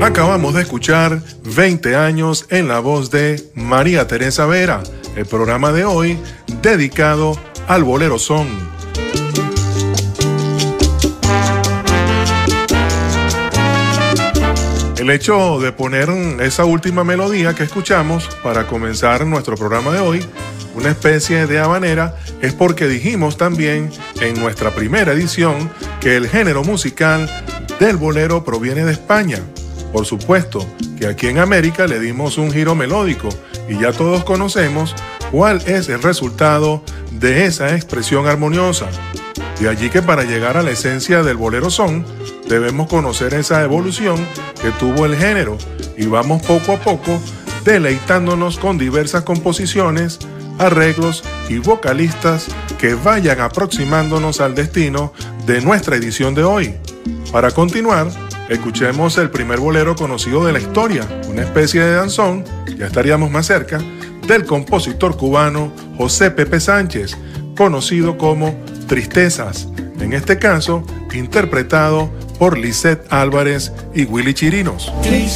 Acabamos de escuchar 20 años en la voz de María Teresa Vera, el programa de hoy dedicado al bolero son. El hecho de poner esa última melodía que escuchamos para comenzar nuestro programa de hoy, una especie de habanera, es porque dijimos también en nuestra primera edición que el género musical del bolero proviene de España. Por supuesto que aquí en América le dimos un giro melódico y ya todos conocemos cuál es el resultado de esa expresión armoniosa. De allí que para llegar a la esencia del bolero son, debemos conocer esa evolución que tuvo el género y vamos poco a poco deleitándonos con diversas composiciones, arreglos y vocalistas que vayan aproximándonos al destino de nuestra edición de hoy. Para continuar, escuchemos el primer bolero conocido de la historia, una especie de danzón, ya estaríamos más cerca, del compositor cubano José Pepe Sánchez, conocido como Tristezas, en este caso interpretado por Lisette Álvarez y Willy Chirinos. Tristezas